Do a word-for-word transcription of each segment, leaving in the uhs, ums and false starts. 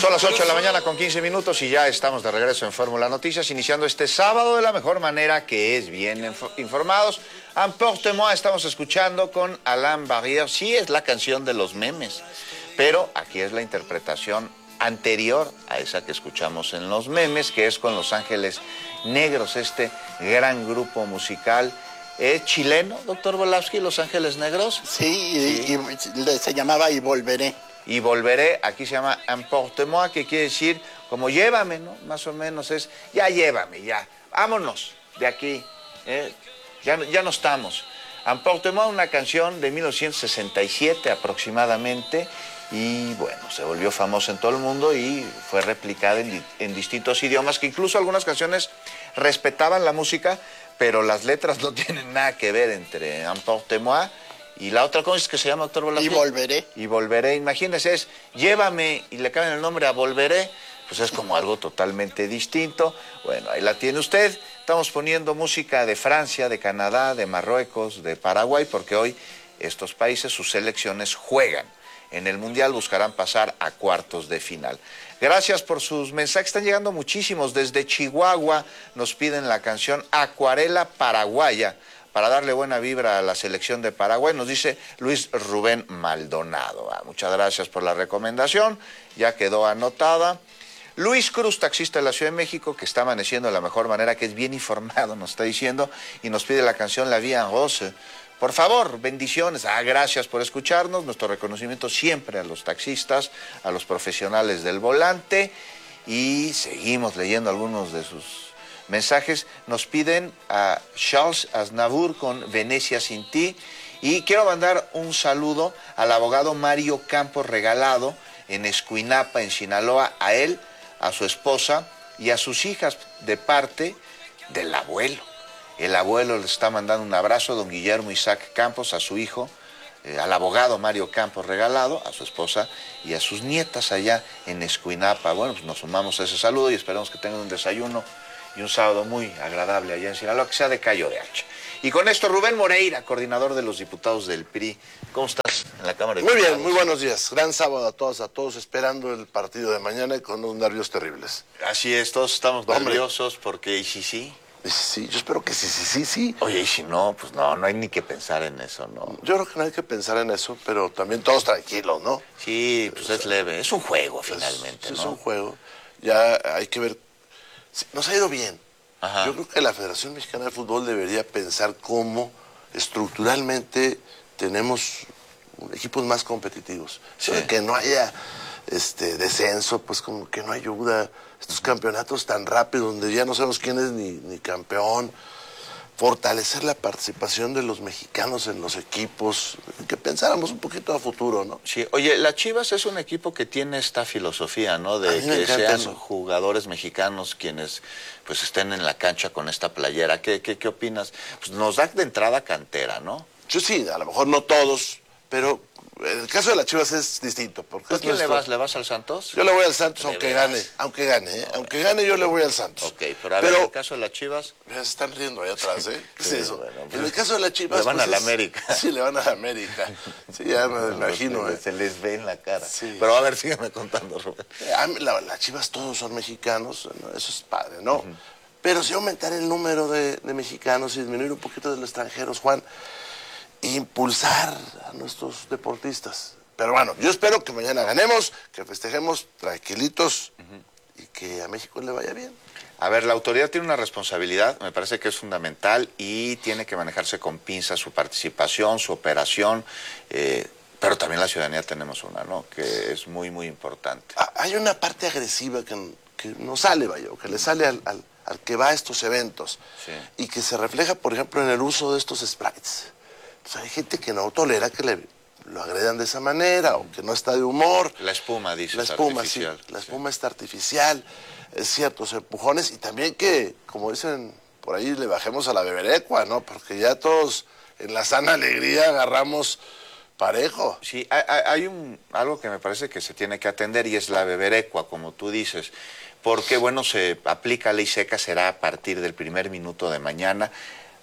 Son las ocho de la mañana con quince minutos y ya estamos de regreso en Fórmula Noticias, iniciando este sábado de la mejor manera, que es bien informados. Emporte-moi estamos escuchando con Alain Barrière. Sí, es la canción de los memes, pero aquí es la interpretación anterior a esa que escuchamos en los memes, que es con Los Ángeles Negros, este gran grupo musical. ¿Es chileno, doctor Volavsky, Los Ángeles Negros? Sí, sí. Y, y se llamaba Y Volveré. Y Volveré, aquí se llama Emporte-moi, que quiere decir como llévame, ¿no? Más o menos es, ya llévame, ya, vámonos de aquí, ¿eh? ya, ya no estamos. Emporte-moi, una canción de mil novecientos sesenta y siete aproximadamente, y bueno, se volvió famosa en todo el mundo y fue replicada en, en distintos idiomas, que incluso algunas canciones respetaban la música, pero las letras no tienen nada que ver entre Emporte-moi y la otra cosa es que se llama, doctor Volavsky. Y Volveré. Y Volveré, imagínese, es llévame y le cambian el nombre a Volveré, pues es como algo totalmente distinto. Bueno, ahí la tiene usted. Estamos poniendo música de Francia, de Canadá, de Marruecos, de Paraguay, porque hoy estos países, sus selecciones juegan. En el Mundial buscarán pasar a cuartos de final. Gracias por sus mensajes, están llegando muchísimos. Desde Chihuahua nos piden la canción Acuarela Paraguaya, para darle buena vibra a la selección de Paraguay, nos dice Luis Rubén Maldonado. Ah, muchas gracias por la recomendación, ya quedó anotada. Luis Cruz, taxista de la Ciudad de México, que está amaneciendo de la mejor manera, que es bien informado, nos está diciendo, y nos pide la canción La Vie en Rose. Por favor, bendiciones. Ah, gracias por escucharnos. Nuestro reconocimiento siempre a los taxistas, a los profesionales del volante, y seguimos leyendo algunos de sus mensajes. Nos piden a Charles Aznavour con Venecia sin ti, y quiero mandar un saludo al abogado Mario Campos Regalado en Escuinapa, en Sinaloa, a él, a su esposa y a sus hijas, de parte del abuelo. El abuelo le está mandando un abrazo, don Guillermo Isaac Campos, a su hijo, eh, al abogado Mario Campos Regalado, a su esposa y a sus nietas allá en Escuinapa. Bueno, pues nos sumamos a ese saludo y esperamos que tengan un desayuno y un sábado muy agradable allá en Sinaloa, que sea de Cayo de Hacha. Y con esto, Rubén Moreira, coordinador de los diputados del P R I. ¿Cómo estás en la Cámara de Muy Diputados? bien, muy buenos días. Gran sábado a todos, a todos, esperando el partido de mañana y con unos nervios terribles. Así es, todos estamos Hombre. nerviosos porque ¿y si sí? Y sí, yo espero que sí, sí, sí, sí. Oye, y si no, pues no, no hay ni que pensar en eso, ¿no? Yo creo que no hay que pensar en eso, pero también todos tranquilos, ¿no? Sí, pues es leve, es un juego finalmente, es, ¿no? Es un juego, ya hay que ver. Nos ha ido bien. Ajá. Yo creo que la Federación Mexicana de Fútbol debería pensar cómo estructuralmente tenemos equipos más competitivos. Sí. Eso de que no haya este descenso, pues como que no ayuda. Estos campeonatos tan rápidos, donde ya no sabemos quién es ni, ni campeón. Fortalecer la participación de los mexicanos en los equipos, que pensáramos un poquito a futuro, ¿no? Sí, oye, la Chivas es un equipo que tiene esta filosofía, ¿no? De que sean eso. jugadores mexicanos quienes pues estén en la cancha con esta playera. ¿Qué, qué, qué opinas? Pues nos da de entrada cantera, ¿no? Yo sí, a lo mejor no todos, pero en el caso de las Chivas es distinto. Porque ¿Tú a es quién nuestro... le vas? ¿Le vas al Santos? Yo le voy al Santos, ¿De aunque veras? gane, aunque gane, ¿eh? Aunque gane yo le voy al Santos. Ok, pero a ver, Pero- en el caso de las Chivas... Ya se están riendo ahí atrás, ¿eh? ¿Qué Sí, es eso? bueno, pues, en el caso de las Chivas... le van pues a la es- América. Sí, le van a la América. Sí, ya me imagino, se, ¿eh? se les ve en la cara. Sí. Pero a ver, sígueme contando, Rubén. A mí, la- Las Chivas todos son mexicanos, ¿no? Eso es padre, ¿no? Uh-huh. Pero si aumentar el número de, de mexicanos y disminuir un poquito de los extranjeros, Juan, impulsar a nuestros deportistas. Pero bueno, yo espero que mañana ganemos, que festejemos tranquilitos uh-huh. y que a México le vaya bien. A ver, la autoridad tiene una responsabilidad, me parece que es fundamental, y tiene que manejarse con pinzas su participación, su operación, eh, pero también la ciudadanía tenemos una, ¿no? Que es muy, muy importante. Ah, hay una parte agresiva que, que no sale, vaya, que le sale al, al, al que va a estos eventos, sí. Y que se refleja, por ejemplo, en el uso de estos sprites. Entonces, hay gente que no tolera que le... lo agredan de esa manera, o que no está de humor. La espuma, dice. La espuma, artificial. sí. La espuma sí. Está artificial, es cierto, los empujones, y también que, como dicen por ahí, le bajemos a la beberecua, ¿no? Porque ya todos en la sana alegría agarramos parejo. Sí, hay, hay un, algo que me parece que se tiene que atender, y es la beberecua, como tú dices. Porque, bueno, se aplica ley seca, será a partir del primer minuto de mañana.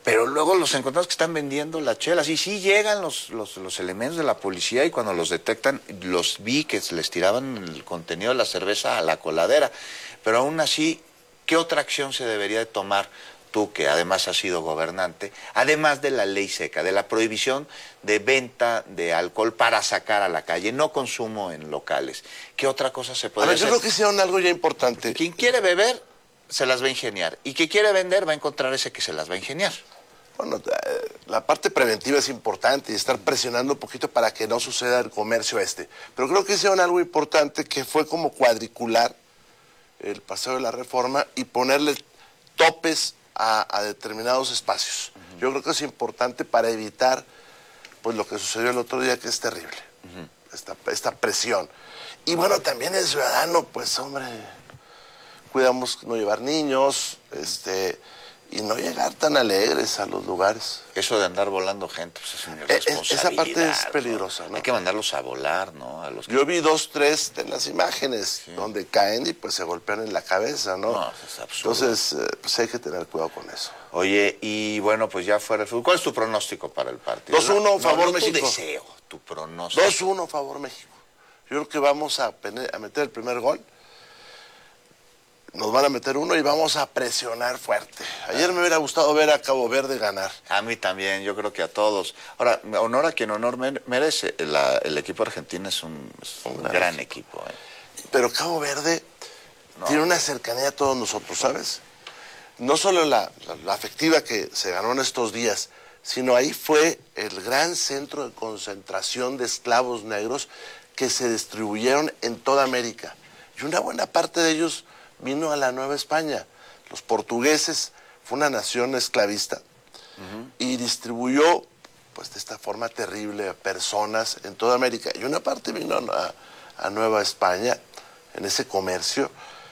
pero luego los encontramos que están vendiendo las chelas. Y sí llegan los, los, los elementos de la policía y cuando los detectan, los vi que les tiraban el contenido de la cerveza a la coladera. Pero aún así, ¿qué otra acción se debería de tomar? Tú, que además has sido gobernante, además de la ley seca, de la prohibición de venta de alcohol para sacar a la calle, no consumo en locales. ¿Qué otra cosa se puede a ver, hacer? Yo creo que hicieron algo ya importante. Quien quiere beber, se las va a ingeniar. Y quien quiere vender, va a encontrar ese que se las va a ingeniar. Bueno, la parte preventiva es importante y estar presionando un poquito para que no suceda el comercio este. Pero creo que hicieron algo importante que fue como cuadricular el paseo de la reforma y ponerle topes A, a determinados espacios. Uh-huh. Yo creo que es importante para evitar pues lo que sucedió el otro día, que es terrible. Uh-huh. esta, esta presión. Y bueno, también el ciudadano, pues hombre, cuidamos no llevar niños, este, y no llegar tan alegres a los lugares. Eso de andar volando gente, pues es una irresponsabilidad. Esa parte es peligrosa, ¿no? Hay que mandarlos a volar, ¿no? A los que... Yo vi dos, tres en las imágenes, sí, donde caen y pues se golpean en la cabeza, ¿no? No, eso es absurdo. Entonces, eh, pues hay que tener cuidado con eso. Oye, y bueno, pues ya fuera el fútbol, ¿cuál es tu pronóstico para el partido? dos uno, favor no, no México. Tu deseo, tu pronóstico. dos uno, favor México. Yo creo que vamos a, a meter el primer gol. Nos van a meter uno y vamos a presionar fuerte. Ayer me hubiera gustado ver a Cabo Verde ganar. A mí también, yo creo que a todos. Ahora, honor a quien honor merece. La, el equipo argentino es un, es un, un gran, gran equipo. ¿eh? Pero Cabo Verde no. tiene una cercanía a todos nosotros, ¿sabes? No solo la, la, la afectiva que se ganó en estos días, sino ahí fue el gran centro de concentración de esclavos negros que se distribuyeron en toda América. Y una buena parte de ellos vino a la Nueva España. Los portugueses, fue una nación esclavista, uh-huh, y distribuyó pues de esta forma terrible a personas en toda América. Y una parte vino a, a Nueva España, en ese comercio,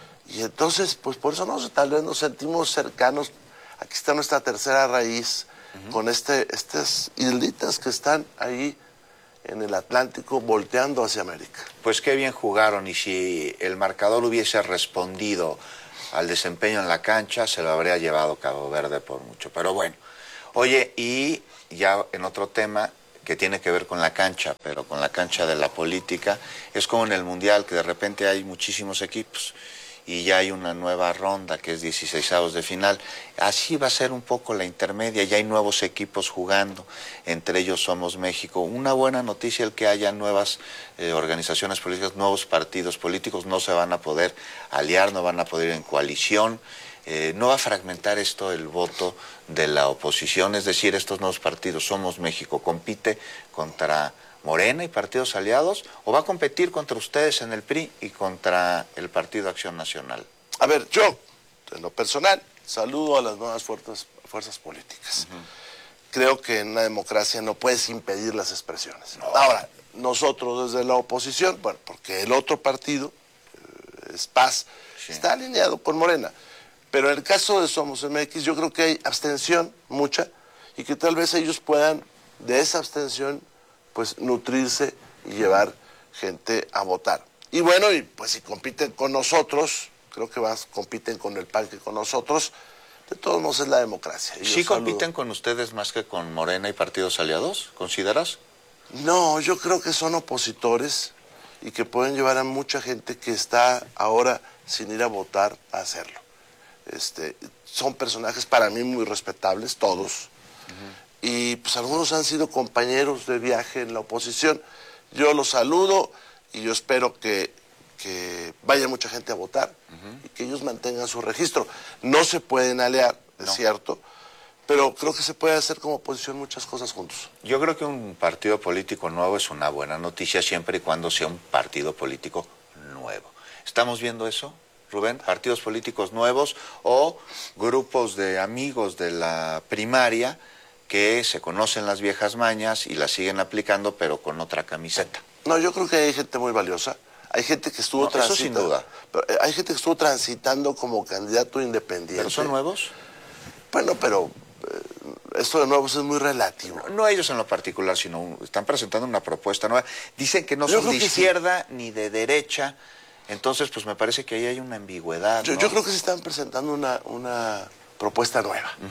y entonces pues por eso nos, tal vez nos sentimos cercanos. Aquí está nuestra tercera raíz, uh-huh, con este, estas islitas que están ahí en el Atlántico, volteando hacia América. Pues qué bien jugaron, y si el marcador hubiese respondido al desempeño en la cancha, se lo habría llevado Cabo Verde por mucho. Pero bueno, oye, y ya en otro tema que tiene que ver con la cancha, pero con la cancha de la política, es como en el Mundial, que de repente hay muchísimos equipos y ya hay una nueva ronda que es dieciseisavos de final. Así va a ser un poco la intermedia, ya hay nuevos equipos jugando, entre ellos Somos México. Una buena noticia el que haya nuevas eh, organizaciones políticas, nuevos partidos políticos, no se van a poder aliar, no van a poder ir en coalición, eh, no va a fragmentar esto el voto de la oposición, es decir, estos nuevos partidos, Somos México, compite contra Morena y partidos aliados, o va a competir contra ustedes en el P R I y contra el Partido Acción Nacional? A ver, yo, en lo personal, saludo a las nuevas fuerzas, fuerzas políticas. Uh-huh. Creo que en una democracia no puedes impedir las expresiones. No. Ahora, nosotros desde la oposición, bueno, porque el otro partido, eh, es Paz, sí, está alineado con Morena. Pero en el caso de Somos M X, yo creo que hay abstención, mucha, y que tal vez ellos puedan, de esa abstención, pues nutrirse y llevar gente a votar. Y bueno, y pues si compiten con nosotros, creo que más compiten con el P A N que con nosotros, de todos modos es la democracia. Y ¿Sí compiten con ustedes más que con Morena y partidos aliados, consideras? No, yo creo que son opositores y que pueden llevar a mucha gente que está ahora sin ir a votar a hacerlo. Este, son personajes para mí muy respetables, todos. Uh-huh. Y pues algunos han sido compañeros de viaje en la oposición. Yo los saludo y yo espero que, que vaya mucha gente a votar, uh-huh, y que ellos mantengan su registro. No se pueden aliar, es no. cierto, pero creo que se puede hacer como oposición muchas cosas juntos. Yo creo que un partido político nuevo es una buena noticia siempre y cuando sea un partido político nuevo. ¿Estamos viendo eso, Rubén? Partidos políticos nuevos o grupos de amigos de la primaria que se conocen las viejas mañas y las siguen aplicando, pero con otra camiseta. No, yo creo que hay gente muy valiosa. Hay gente que estuvo no, transitando. Eso sin duda. Pero hay gente que estuvo transitando como candidato independiente. ¿Pero son nuevos? Bueno, pero eh, esto de nuevos es muy relativo. No, no ellos en lo particular, sino están presentando una propuesta nueva. Dicen que no yo son de izquierda sí. ni de derecha. Entonces, pues me parece que ahí hay una ambigüedad. Yo, ¿no? yo creo que se están presentando una, una propuesta nueva. Uh-huh.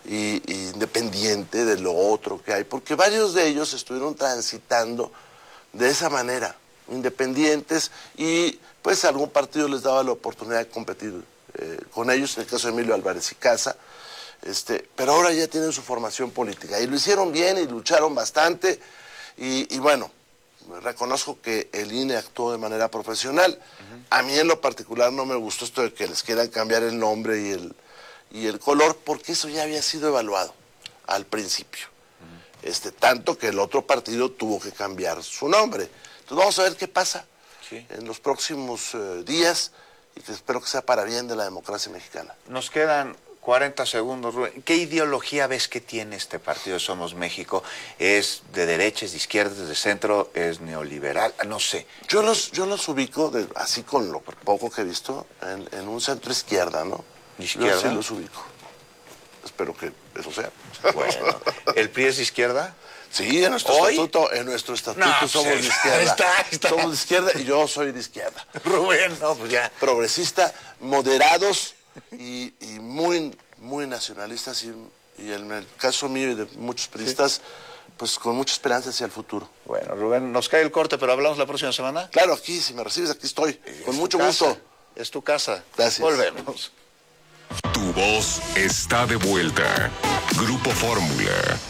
y, y independiente de lo otro que hay, porque varios de ellos estuvieron transitando de esa manera, independientes, y pues algún partido les daba la oportunidad de competir eh, con ellos, en el caso de Emilio Álvarez y Casa, este, pero ahora ya tienen su formación política, y lo hicieron bien y lucharon bastante, y, y bueno, reconozco que el I N E actuó de manera profesional. Uh-huh. A mí en lo particular no me gustó esto de que les quieran cambiar el nombre y el, y el color, porque eso ya había sido evaluado al principio. Uh-huh. Este, tanto que el otro partido tuvo que cambiar su nombre. Entonces vamos a ver qué pasa sí. en los próximos eh, días, y que espero que sea para bien de la democracia mexicana. Nos quedan cuarenta segundos, Rubén. ¿Qué ideología ves que tiene este partido Somos México? ¿Es de derecha, es de izquierda, es de centro, es neoliberal? No sé. Yo los, yo los ubico, de, así con lo poco que he visto, en, en un centro izquierda, ¿no? ¿Izquierda? Yo sí los ubico. Espero que eso sea. Bueno, ¿el P R I es de izquierda? Sí, en nuestro ¿Hoy? estatuto, en nuestro estatuto No, somos pues, de izquierda. Está, está. Somos de izquierda y yo soy de izquierda. Rubén, no, pues ya. Progresista, moderados y, y muy, muy nacionalistas, y, y en el caso mío y de muchos periodistas, sí. pues con mucha esperanza hacia el futuro. Bueno, Rubén, nos cae el corte, pero hablamos la próxima semana. Claro, aquí, si me recibes, aquí estoy, es con mucho casa. gusto. Es tu casa. Gracias. Volvemos. Tu voz está de vuelta. Grupo Fórmula.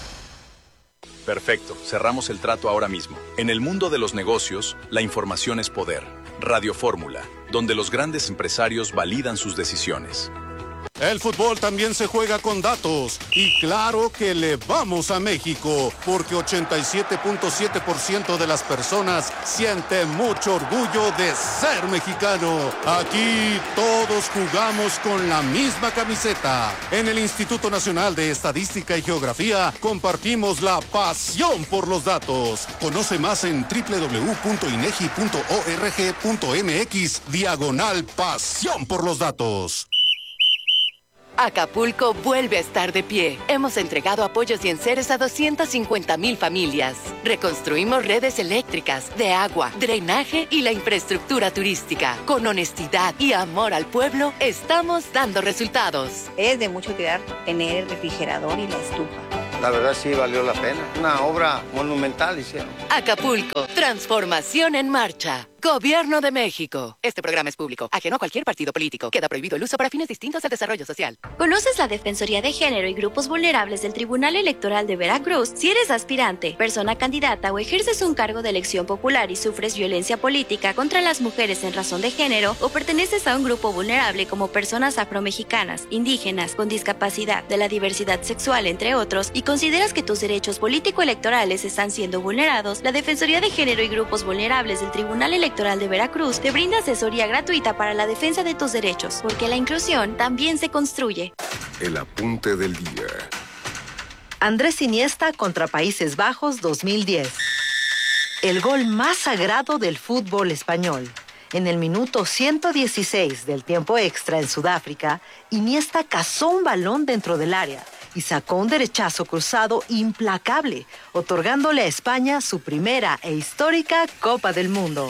Perfecto, cerramos el trato ahora mismo. En el mundo de los negocios, la información es poder. Radio Fórmula, donde los grandes empresarios validan sus decisiones. El fútbol también se juega con datos, y claro que le vamos a México, porque ochenta y siete punto siete por ciento de las personas siente mucho orgullo de ser mexicano. Aquí todos jugamos con la misma camiseta. En el Instituto Nacional de Estadística y Geografía compartimos la pasión por los datos. Conoce más en doble u doble u doble u punto inegi punto org punto mx diagonal pasión por los datos. Acapulco vuelve a estar de pie. Hemos entregado apoyos y enseres a doscientas cincuenta mil familias. Reconstruimos redes eléctricas, de agua, drenaje y la infraestructura turística. Con honestidad y amor al pueblo, estamos dando resultados. Es de mucho cuidar tener el refrigerador y la estufa. La verdad sí valió la pena. Una obra monumental hicieron. Acapulco, transformación en marcha. Gobierno de México. Este programa es público, ajeno a cualquier partido político. Queda prohibido el uso para fines distintos al desarrollo social. ¿Conoces la Defensoría de Género y Grupos Vulnerables del Tribunal Electoral de Veracruz? Si eres aspirante, persona candidata o ejerces un cargo de elección popular y sufres violencia política contra las mujeres en razón de género, o perteneces a un grupo vulnerable como personas afromexicanas, indígenas, con discapacidad, de la diversidad sexual, entre otros, y consideras que tus derechos político-electorales están siendo vulnerados, la Defensoría de Género y Grupos Vulnerables del Tribunal Electoral de Veracruz te brinda asesoría gratuita para la defensa de tus derechos, porque la inclusión también se construye. El apunte del día. Andrés Iniesta contra Países Bajos dos mil diez. El gol más sagrado del fútbol español. En el minuto ciento dieciséis del tiempo extra en Sudáfrica, Iniesta cazó un balón dentro del área y sacó un derechazo cruzado implacable, otorgándole a España su primera e histórica Copa del Mundo.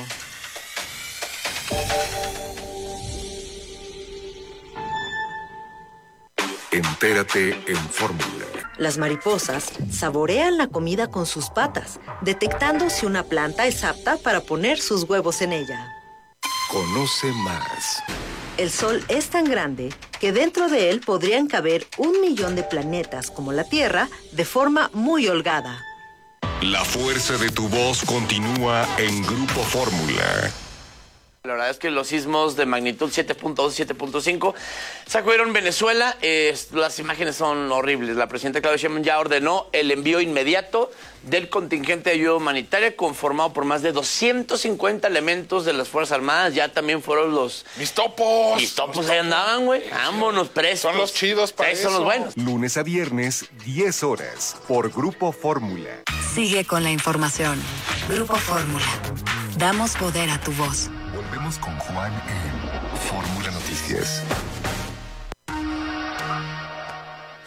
Entérate en Fórmula. Las mariposas saborean la comida con sus patas, detectando si una planta es apta para poner sus huevos en ella. Conoce más. El Sol es tan grande que dentro de él podrían caber un millón de planetas como la Tierra de forma muy holgada. La fuerza de tu voz continúa en Grupo Fórmula. La verdad es que los sismos de magnitud siete punto dos y siete punto cinco sacudieron Venezuela. Eh, las imágenes son horribles. La presidenta Claudia Sheinbaum ya ordenó el envío inmediato del contingente de ayuda humanitaria conformado por más de doscientos cincuenta elementos de las Fuerzas Armadas. Ya también fueron los... ¡Mis topos! Mis topos ahí andaban, güey. Vámonos presos. Son los chidos para sí, eso. Son los buenos. Lunes a viernes, diez horas, por Grupo Fórmula. Sigue con la información. Grupo Fórmula. Damos poder a tu voz. Volvemos con Juan en Fórmula Noticias.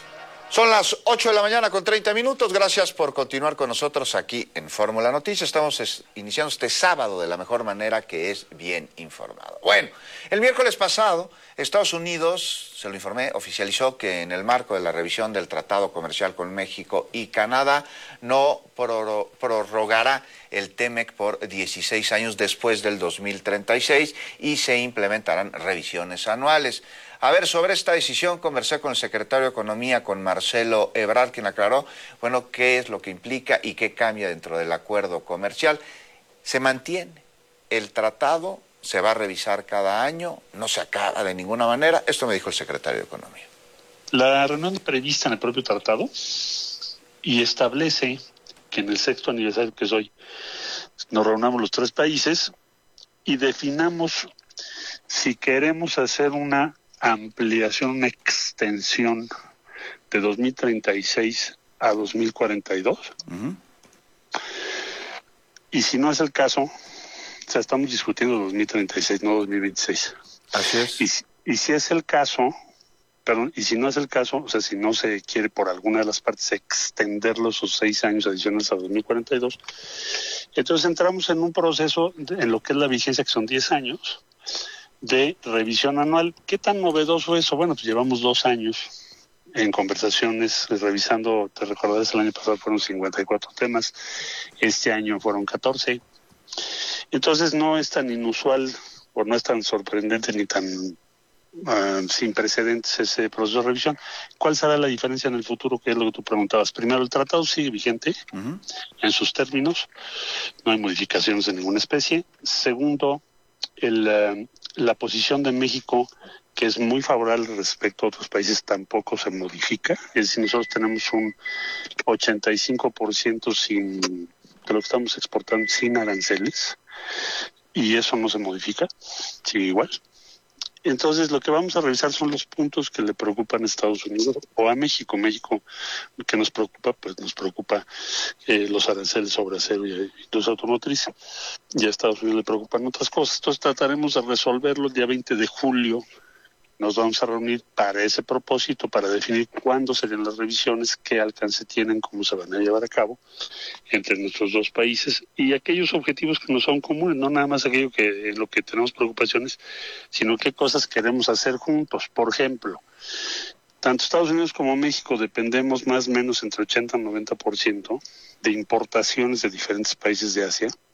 Son las ocho de la mañana con treinta minutos. Gracias por continuar con nosotros aquí en Fórmula Noticias. Estamos es, iniciando este sábado de la mejor manera, que es bien informado. Bueno, el miércoles pasado, Estados Unidos, se lo informé, oficializó que en el marco de la revisión del Tratado Comercial con México y Canadá no pror prorrogará el TEMEC por dieciséis años después del dos mil treinta y seis y se implementarán revisiones anuales. A ver, sobre esta decisión conversé con el secretario de Economía, con Marcelo Ebrard, quien aclaró, bueno, qué es lo que implica y qué cambia dentro del acuerdo comercial. Se mantiene el tratado, se va a revisar cada año, no se acaba de ninguna manera. Esto me dijo el secretario de Economía. La reunión prevista en el propio tratado y establece que en el sexto aniversario, que es hoy, nos reunamos los tres países y definamos si queremos hacer una ampliación, una extensión de dos mil treinta y seis a dos mil cuarenta y dos. Uh-huh. Y si no es el caso, o sea, estamos discutiendo dos mil treinta y seis, no dos mil veintiséis. Así es. Y, y si es el caso, perdón, y si no es el caso, o sea, si no se quiere por alguna de las partes extender los seis años adicionales a dos mil cuarenta y dos, entonces entramos en un proceso de, en lo que es la vigencia, que son diez años, de revisión anual. ¿Qué tan novedoso es eso? Bueno, pues llevamos dos años en conversaciones, revisando, te recordarás, el año pasado fueron cincuenta y cuatro temas, este año fueron catorce. Entonces no es tan inusual, o no es tan sorprendente ni tan uh, sin precedentes ese proceso de revisión. ¿Cuál será la diferencia en el futuro? Que es lo que tú preguntabas. Primero, el tratado sigue vigente uh-huh. en sus términos, no hay modificaciones de ninguna especie. Segundo, el... Uh, la posición de México, que es muy favorable respecto a otros países, tampoco se modifica. Es decir, nosotros tenemos un ochenta y cinco por ciento sin, de lo que estamos exportando sin aranceles, y eso no se modifica, sigue igual. Entonces, lo que vamos a revisar son los puntos que le preocupan a Estados Unidos o a México. México, que nos preocupa, pues nos preocupa eh, los aranceles sobre acero y industria automotriz. Y a Estados Unidos le preocupan otras cosas. Entonces, trataremos de resolverlo el día veinte de julio. Nos vamos a reunir para ese propósito, para definir cuándo serían las revisiones, qué alcance tienen, cómo se van a llevar a cabo entre nuestros dos países y aquellos objetivos que nos son comunes, no nada más aquello que en lo que tenemos preocupaciones, sino qué cosas queremos hacer juntos. Por ejemplo, tanto Estados Unidos como México dependemos más o menos entre ochenta y noventa por ciento de importaciones de diferentes países de Asia,